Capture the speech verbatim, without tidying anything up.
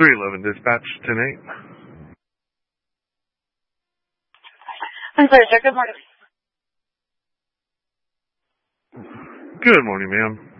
three eleven Dispatch, ten eight. I'm sorry, sir. Good morning. Good morning, ma'am.